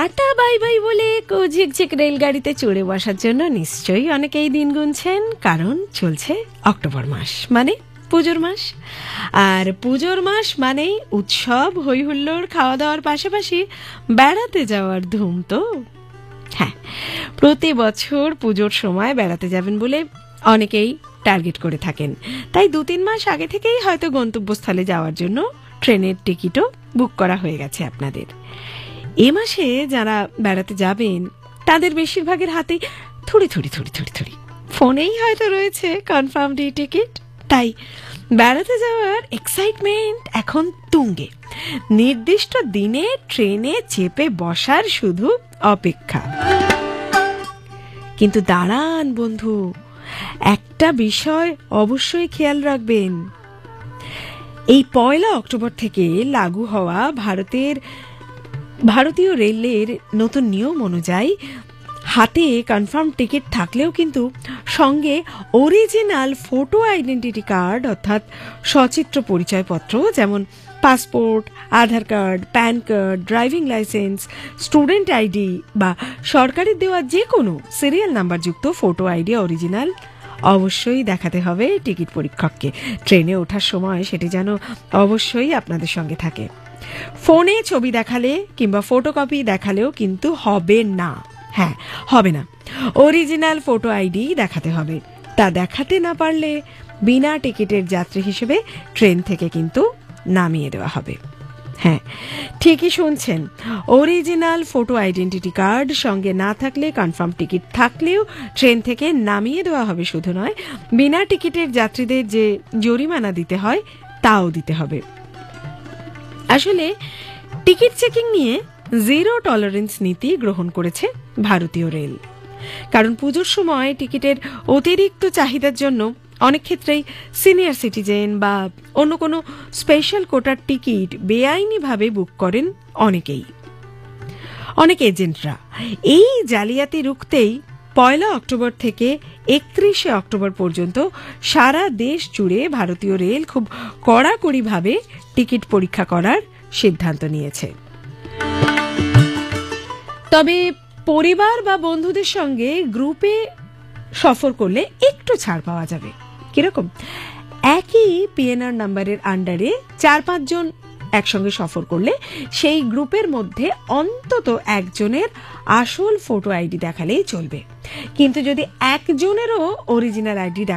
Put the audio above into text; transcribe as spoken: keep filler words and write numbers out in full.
Tata bye bye বলে ঝিকঝিক রেলগাড়িতে চড়ে বসার জন্য নিশ্চয়ই অনেকেই দিন গুনছেন, কারণ চলছে অক্টোবর মাস, মানে পুজোর মাস। আর পুজোর মাস মানেই উৎসব, হই হুল্লোড়, খাওয়া দাওয়ার পাশাপাশি বেড়াতে যাওয়ার ধুম। তো হ্যাঁ, প্রতি বছর পুজোর সময় বেড়াতে যাবেন বলে অনেকেই টার্গেট করে থাকেন, তাই দু তিন মাস আগে থেকেই হয়তো গন্তব্যস্থলে যাওয়ার জন্য ট্রেনের টিকিটও বুক করা হয়ে গেছে আপনাদের। এ মাসে যারা বেড়াতে যাবেন তাদের বেশিরভাগের হাতেই থুড়ি থুড়ি থুড়ি থুড়ি থুড়ি ফোনেই হয়তো রয়েছে কনফার্মড টিকিট। তাই বেড়াতে যাওয়ার এক্সাইটমেন্ট এখন তুঙ্গে। নির্দিষ্ট দিনে ট্রেনে চেপে বসার শুধু অপেক্ষা। কিন্তু দাঁড়ান বন্ধু, একটা বিষয় অবশ্যই খেয়াল রাখবেন। এই পয়লা অক্টোবর থেকে লাগু হওয়া ভারতের ভারতীয় রেলের নতুন নিয়ম অনুযায়ী হাতে কনফার্ম টিকিট থাকলেও কিন্তু সঙ্গে অরিজিনাল ফটো আইডেন্টিটি কার্ড অর্থাৎ সচিত্র পরিচয়পত্র, যেমন পাসপোর্ট, আধার card, pan card, driving licence, student ID বা সরকারের দেওয়া যে কোনো সিরিয়াল নাম্বারযুক্ত ফটো আইডি অরিজিনাল অবশ্যই দেখাতে হবে টিকিট পরীক্ষককে। ট্রেনে ওঠার সময় সেটি যেন অবশ্যই আপনাদের সঙ্গে থাকে। ফোনে ছবি দেখালে কিংবা ফটোকপি দেখালেও কিন্তু হবে না। হ্যাঁ, হবে না, অরিজিনাল ফটো আইডি দেখাতে হবে। তা দেখাতে না পারলে বিনা টিকিটের যাত্রী হিসেবে ট্রেন থেকে কিন্তু নামিয়ে দেওয়া হবে। হ্যাঁ, ঠিকই শুনছেন, অরিজিনাল ফটো আইডেন্টিটি কার্ড সঙ্গে না থাকলে, কনফার্ম টিকিট থাকলেও ট্রেন থেকে নামিয়ে দেওয়া হবে। শুধু নয়, বিনা টিকিটের যাত্রীদের যে জরিমানা দিতে হয় তাও দিতে হবে। আসলে টিকিট চেকিং নিয়ে জিরো টলারেন্স নীতি গ্রহণ করেছে ভারতীয় রেল। কারণ পুজোর সময় টিকিটের অতিরিক্ত চাহিদার জন্য অনেক ক্ষেত্রেই সিনিয়র সিটিজেন বা অন্য কোনো স্পেশাল কোটার টিকিট বেআইনিভাবে বুক করেন অনেকেই, অনেক এজেন্টরা। এই জালিয়াতি রুখতেই পয়লা অক্টোবর থেকে একত্রিশে অক্টোবর পর্যন্ত সারা দেশ জুড়ে ভারতীয় রেল খুব কড়াকড়িভাবে টিকিট পরীক্ষা করার সিদ্ধান্ত নিয়েছে। তবে পরিবার বা বন্ধুদের সঙ্গে গ্রুপে সফর করলে একটু ছাড় পাওয়া যাবে। কিরকম? একই পিএনআর নাম্বারের আন্ডারে চার পাঁচজন একসঙ্গে সফর করলে সেই গ্রুপের মধ্যে অন্তত একজনের আসল ফটো আইডি দেখালেই চলবে। কিন্তু যদি একজনেরও অরিজিনাল আইডি